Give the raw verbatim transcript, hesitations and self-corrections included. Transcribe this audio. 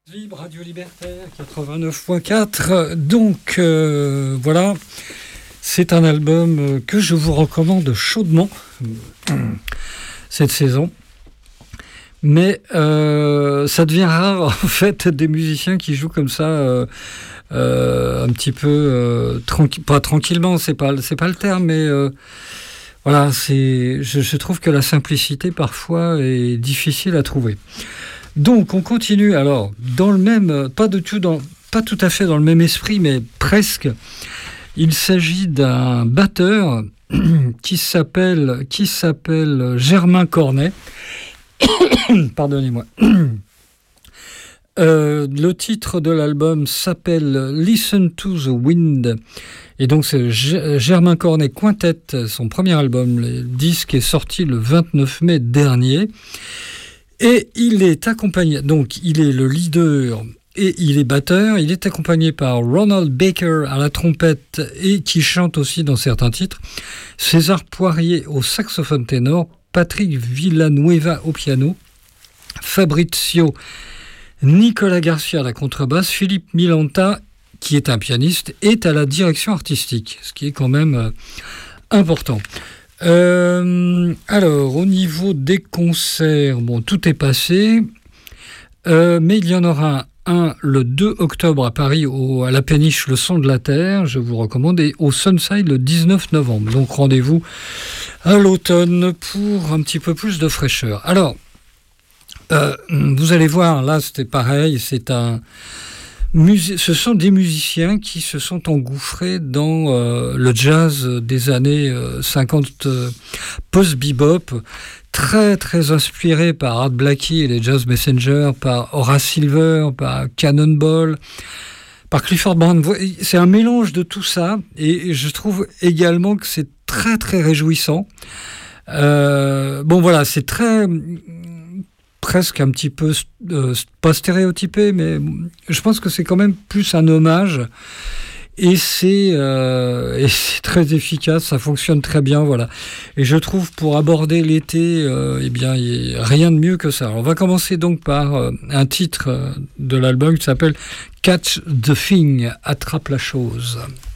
Vibre Radio Libertaire quatre-vingt-neuf point quatre. Donc euh, voilà, c'est un album que je vous recommande chaudement cette saison. Mais euh, ça devient rare en fait des musiciens qui jouent comme ça euh, euh, un petit peu euh, tranqui- pas tranquillement, c'est pas c'est pas le terme, mais euh, voilà, c'est je, je trouve que la simplicité parfois est difficile à trouver. Donc on continue alors dans le même, pas du tout dans, pas tout à fait dans le même esprit, mais presque. Il s'agit d'un batteur qui s'appelle qui s'appelle Germain Cornet. Pardonnez-moi. Euh, le titre de l'album s'appelle Listen to the Wind. Et donc c'est G- Germain Cornet Quintet, son premier album. Le disque est sorti le vingt-neuf mai dernier. Et il est accompagné, donc il est le leader et il est batteur. Il est accompagné par Ronald Baker à la trompette et qui chante aussi dans certains titres. César Poirier au saxophone ténor. Patrick Villanueva au piano. Fabrizio Nicolas Garcia à la contrebasse. Philippe Milanta, qui est un pianiste, est à la direction artistique, ce qui est quand même euh, important. Euh, alors, au niveau des concerts, bon, tout est passé, euh, mais il y en aura un le deux octobre à Paris, au, à la péniche Le Son de la Terre, je vous recommande, et au Sunside le dix-neuf novembre. Donc rendez-vous à l'automne pour un petit peu plus de fraîcheur. Alors, euh, vous allez voir, là c'était pareil, c'est un... Musi- ce sont des musiciens qui se sont engouffrés dans euh, le jazz des années euh, cinquante euh, post-bebop, très très inspiré par Art Blakey et les Jazz Messengers, par Horace Silver, par Cannonball, par Clifford Brown. C'est un mélange de tout ça et je trouve également que c'est très très réjouissant. Euh, bon voilà, c'est très... presque un petit peu, euh, pas stéréotypé, mais je pense que c'est quand même plus un hommage. Et c'est, euh, et c'est très efficace, ça fonctionne très bien, voilà. Et je trouve pour aborder l'été, euh, eh bien, il n'y a rien de mieux que ça. Alors, on va commencer donc par euh, un titre de l'album qui s'appelle Catch the Thing, attrape la chose.